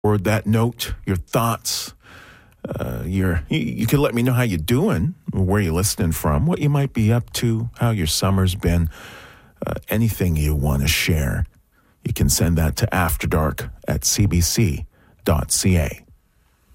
Or that note, your thoughts. You can let me know how you're doing, where you're listening from, what you might be up to, how your summer's been, anything you want to share. You can send that to afterdark@cbc.ca.